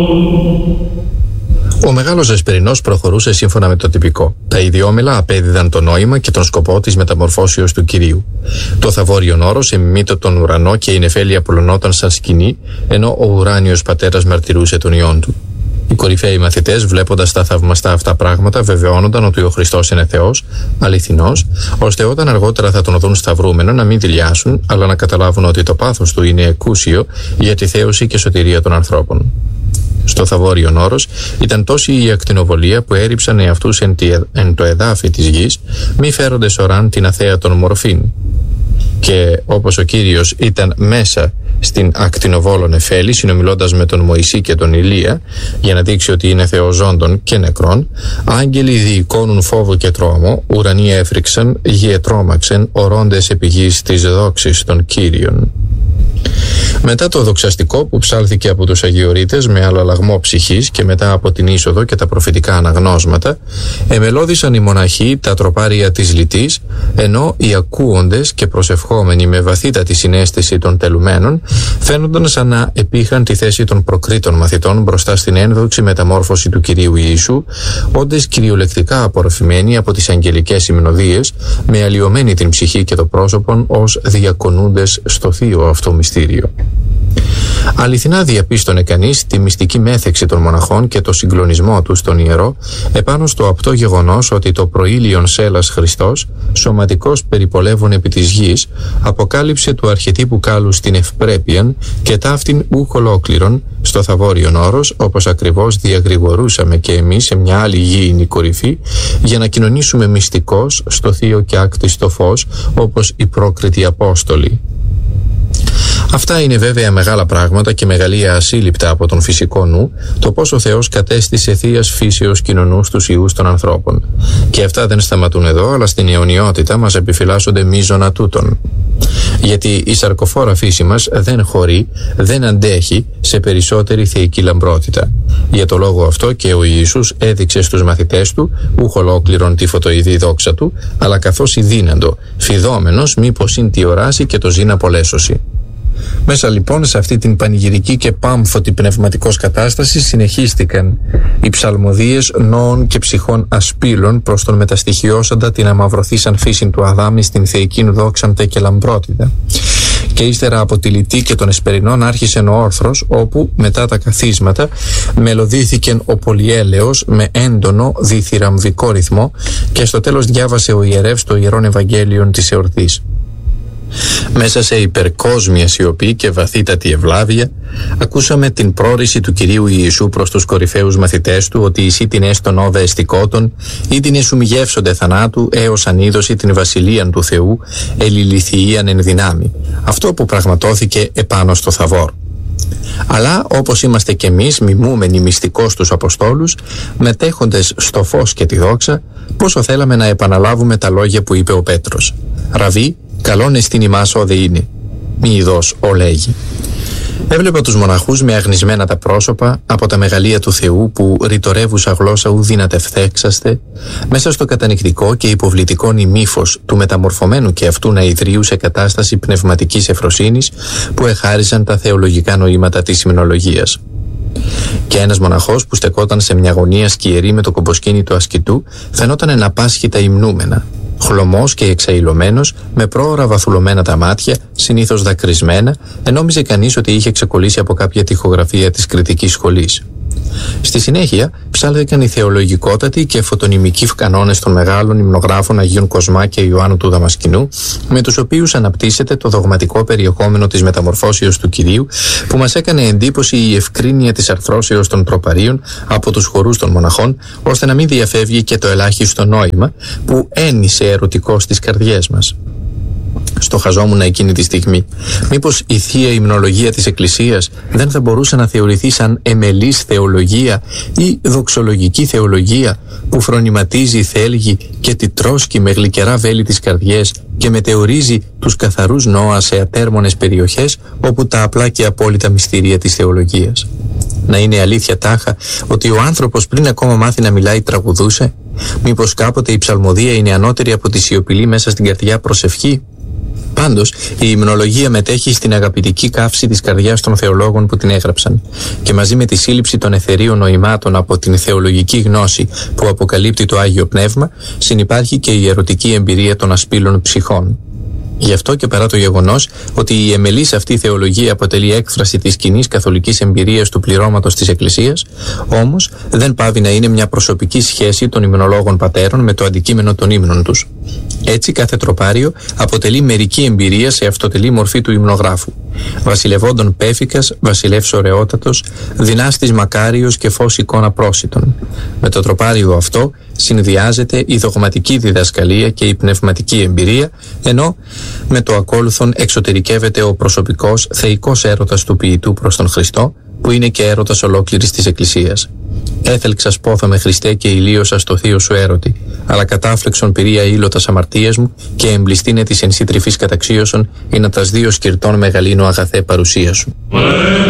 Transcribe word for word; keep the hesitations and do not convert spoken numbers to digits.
Ο μεγάλος Εσπερινός προχωρούσε σύμφωνα με το τυπικό. Τα ιδιόμελα απέδιδαν το νόημα και τον σκοπό της μεταμορφώσεως του Κυρίου. Το θαβόριον όρος εμιμήτω τον ουρανό και η νεφέλη απολωνόταν σαν σκηνή, ενώ ο ουράνιος πατέρας μαρτυρούσε τον Υιόν του. Οι κορυφαίοι μαθητές, βλέποντας τα θαυμαστά αυτά πράγματα, βεβαιώνονταν ότι ο Χριστός είναι Θεός, αληθινός, ώστε όταν αργότερα θα τον δουν σταυρούμενο να μην δειλιάσουν, αλλά να καταλάβουν ότι το πάθος του είναι εκούσιο για τη θέωση και σωτηρία των ανθρώπων. Στο θαβόριον όρος ήταν τόση η ακτινοβολία που έριψαν εαυτούς εν, εν το εδάφι της γης, μη φέροντες οράν την αθέατον μορφήν. Και όπως ο Κύριος ήταν μέσα στην ακτινοβόλων νεφέλη, συνομιλώντας με τον Μωυσή και τον Ηλία, για να δείξει ότι είναι Θεός ζώντων και νεκρών, άγγελοι διεικόνουν φόβο και τρόμο, ουρανοί έφρυξαν, γη ετρώμαξεν, ορώντες επί γης της δόξης των Κύριων. Μετά το δοξαστικό που ψάλθηκε από τους Αγιορείτες με αλλαλαγμό ψυχής και μετά από την είσοδο και τα προφητικά αναγνώσματα, εμελώδησαν οι μοναχοί τα τροπάρια της λυτής, ενώ οι ακούοντες και προσευχόμενοι με βαθύτατη συναίσθηση των τελουμένων φαίνονταν σαν να επήχαν τη θέση των προκρίτων μαθητών μπροστά στην ένδοξη μεταμόρφωση του Κυρίου Ιησού, όντες κυριολεκτικά απορροφημένοι από τις αγγελικές υμνοδίες, με αλλοιωμένη την ψυχή και το πρόσωπον ως διακονούντες στο θείο αυτό μυστήριο. Αληθινά διαπίστωνε κανείς τη μυστική μέθεξη των μοναχών και το συγκλονισμό τους στον ιερό επάνω στο απτό γεγονός ότι το προήλιον σέλας Χριστός, σωματικός περιπολεύων επί της γης, αποκάλυψε του αρχετύπου κάλου στην ευπρέπειαν και ταύτην ούχ ολόκληρον στο θαβόριον όρος, όπως ακριβώς διαγρηγορούσαμε και εμείς σε μια άλλη γήινη κορυφή, για να κοινωνήσουμε μυστικώς στο θείο και άκτιστο φως, όπως οι πρόκριτοι Απόστολοι. Αυτά είναι βέβαια μεγάλα πράγματα και μεγαλεία ασύλληπτα από τον φυσικό νου, το πώς ο Θεός κατέστησε θείας φύσεως κοινωνούς τους ιούς των ανθρώπων. Και αυτά δεν σταματούν εδώ, αλλά στην αιωνιότητα μας επιφυλάσσονται μείζωνα τούτων. Γιατί η σαρκοφόρα φύση μας δεν χωρεί, δεν αντέχει σε περισσότερη θεϊκή λαμπρότητα. Για το λόγο αυτό και ο Ιησούς έδειξε στους μαθητές του, ούχ ολόκληρον τη φωτοειδή δόξα του, αλλά καθώς ειδύναντο, φιδόμενος μήπως ειν τι οράσει και το ζήν απολέσωση. Μέσα λοιπόν σε αυτή την πανηγυρική και πάμφωτη πνευματικός κατάσταση συνεχίστηκαν οι ψαλμοδίες νόων και ψυχών ασπύλων προς τον μεταστοιχειώσαντα την αμαυρωθήσαν φύση του Αδάμι στην θεϊκήν δόξαντα και λαμπρότητα. Και ύστερα από τη λυτή και των Εσπερινών άρχισε ο όρθρος, όπου μετά τα καθίσματα μελωδήθηκεν ο πολυέλεος με έντονο διθυραμβικό ρυθμό και στο τέλος διάβασε ο ιερεύς το Ιερόν Ευαγγέλιον της εορτής. Μέσα σε υπερκόσμια σιωπή και βαθύτατη ευλάβεια ακούσαμε την πρόρηση του Κυρίου Ιησού προς τους κορυφαίους μαθητές του ότι «Εσύ την έστον όδα εστικότων ή την εσουμιγεύσονται θανάτου έως αν είδωση την βασιλείαν του Θεού ελιληθιίαν εν δυνάμει». Αυτό που πραγματώθηκε επάνω στο Θαβόρ. Αλλά όπως είμαστε κι εμείς μιμούμενοι μυστικώς τους Αποστόλους, μετέχοντες στο φως και τη δόξα, πόσο θέλαμε να επαναλάβουμε τα λόγια που είπε ο Πέτρος. «Ραβί, καλόν εστίν ημάς όδε είναι, μη ειδός ο λέγει». Έβλεπα τους μοναχούς με αγνισμένα τα πρόσωπα από τα μεγαλεία του Θεού που ρητορεύουσα γλώσσα ου δυνατευθέξαστε μέσα στο κατανυκτικό και υποβλητικό νημίφος του μεταμορφωμένου και αυτού να ιδρύου σε κατάσταση πνευματικής ευφροσύνης που εχάριζαν τα θεολογικά νοήματα της υμνολογίας. Και ένας μοναχός που στεκόταν σε μια γωνία σκιερή με το κομποσκίνη του ασκητού φαινόταν να πάσχει τα υμνούμενα. Χλωμός και εξαηλωμένος, με πρόωρα βαθουλωμένα τα μάτια, συνήθως δακρυσμένα, ενόμιζε κανείς ότι είχε ξεκολλήσει από κάποια τοιχογραφία της κριτικής σχολής. Στη συνέχεια ψάλθηκαν οι θεολογικότατοι και φωτονημικοί κανόνες των μεγάλων υμνογράφων Αγίων Κοσμά και Ιωάννου του Δαμασκηνού, με τους οποίους αναπτύσσεται το δογματικό περιεχόμενο της μεταμορφώσεως του Κυρίου, που μας έκανε εντύπωση η ευκρίνεια της αρθρώσεως των τροπαρίων από τους χορούς των μοναχών, ώστε να μην διαφεύγει και το ελάχιστο νόημα που ένισε ερωτικό στις καρδιές μας. Στοχαζόμουν εκείνη τη στιγμή. Μήπως η θεία υμνολογία της Εκκλησίας δεν θα μπορούσε να θεωρηθεί σαν εμελής θεολογία ή δοξολογική θεολογία που φρονηματίζει, θέλγει και τη τρώσκει με γλυκερά βέλη της καρδιές και μετεωρίζει τους καθαρούς νόα σε ατέρμονες περιοχές όπου τα απλά και απόλυτα μυστήρια της θεολογίας. Να είναι αλήθεια τάχα ότι ο άνθρωπος πριν ακόμα μάθει να μιλάει τραγουδούσε? Μήπως κάποτε η ψαλμοδία είναι ανώτερη από τη σιωπηλή μέσα στην καρδιά προσευχή? Πάντως, η υμνολογία μετέχει στην αγαπητική καύση της καρδιάς των θεολόγων που την έγραψαν, και μαζί με τη σύλληψη των αιθερίων νοημάτων από την θεολογική γνώση που αποκαλύπτει το Άγιο Πνεύμα, συνυπάρχει και η ερωτική εμπειρία των ασπίλων ψυχών. Γι' αυτό και παρά το γεγονός ότι η εμελής αυτή θεολογία αποτελεί έκφραση της κοινής καθολικής εμπειρίας του πληρώματος της Εκκλησίας, όμως δεν πάβει να είναι μια προσωπική σχέση των υμνολόγων πατέρων με το αντικείμενο των ύμνων τους. Έτσι, κάθε τροπάριο αποτελεί μερική εμπειρία σε αυτοτελή μορφή του υμνογράφου. Βασιλευόντων Πέφικας, βασιλεύς ωραιότατος, δυνάστης Μακάριος και φως εικόνα πρόσιτον. Με το τροπάριο αυτό συνδυάζεται η δογματική διδασκαλία και η πνευματική εμπειρία, ενώ με το ακόλουθον εξωτερικεύεται ο προσωπικός θεϊκός έρωτας του ποιητού προς τον Χριστό, που είναι και έρωτας ολόκληρης της Εκκλησίας. Έθελξα σπόθαμε Χριστέ και ηλίωσα στο θείο σου έρωτη, αλλά κατάφλεξον πυρία ήλωτας αμαρτίας μου και εμπληστήνε της εν σύ τρυφής καταξίωσον, ή να τας δύο σκυρτών μεγαλύνω αγαθέ παρουσία σου.